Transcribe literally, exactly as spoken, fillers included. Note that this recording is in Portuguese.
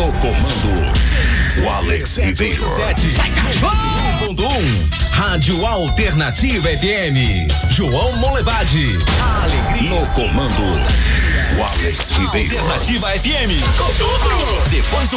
No comando, o Alex Ribeiro. um, Rádio Alternativa F M. João Molevade. Alegria. No comando, o Alex Ribeiro. Alternativa F M. Com tudo. Depois do